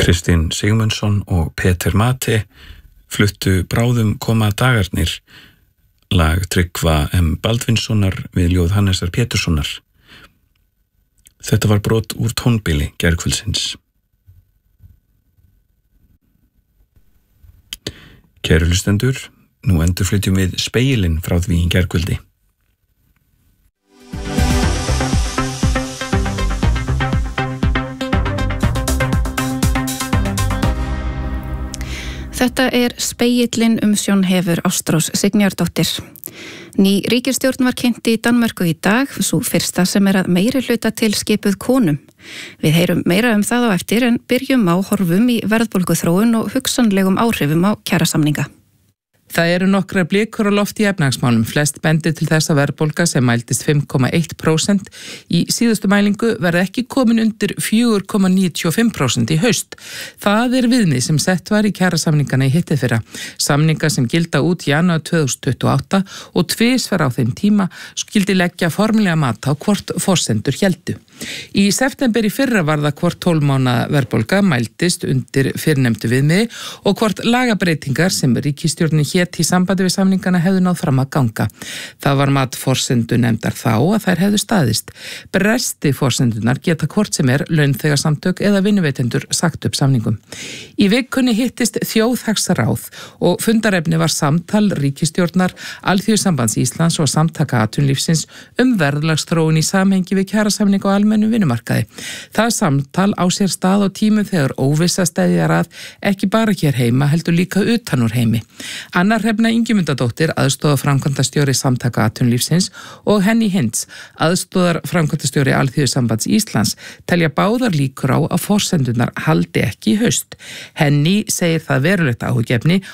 Kristinn Sigmundsson og Peter Mate fluttu Bráðum koma dagarnir, lag Tryggva M. Baldvinssonar við ljóð Hannesar Péturssonar. Þetta var brot úr tónbili gærkvöldsins. Kæru hlustendur, nú endurflytjum við Spegilinn frá því í gærkvöldi. Þetta Spegillinn, umsjón hefur Ástrós Signýjardóttir. Ný ríkisstjórn var kynnt í Danmörku í dag, sú fyrsta sem að meirihluta til skipuð konum. Við heyrum meira það á eftir en byrjum á horfum í verðbólguþróun og hugsanlegum áhrifum á kjarasamninga. Það eru nokkrar blikur á loft í efnahagsmálum. Flest bendir til þess að verðbólga sem mældist 5,1% í síðustu mælingu verði ekki komin undir 4,95% í haust. Það viðmið sem sett var í kjarasamningana í hittiðfyrra. Samninga sem gilda út janúar 2028 og tvisvar á þeim tíma skildi leggja formulega mat á hvort forsendur héldu. Í september í fyrra var það hvort 12 mánaða verðbólga mældist undir fyrrnefndu viðmiði og hvort lagabreitingar sem ríkisstjórnin hét í sambandi við samningana hefðu náð fram að ganga. Það var mat forsendu nefndar þá að þær hefðu staðist. Bresti forsendunar geta hvort sem launþegasamtök eða vinnuveitendur sagt upp samningum. Í vikunni hittist þjóðhagsráð og fundarefni var samtal ríkisstjórnar, Alþýðusambands Íslands og Samtaka atvinnulífsins verðlagsþróun í samhengi við kjarasamning og almennu vinnumarkaði. Það samtal á sér stað á tímum þegar óvissa steðjar að ekki bara hér heima heldur líka utan úr heimi. Anna Hrefna Ingimundadóttir, aðstoðarframkvæmdastjóri Samtaka atvinnulífsins og Henny Hinds, aðstoðarframkvæmdastjóri Alþýðusambands Íslands, telja báðar líkur á að forsendunar haldi ekki í haust. Henny segir það verulegt áhugjefni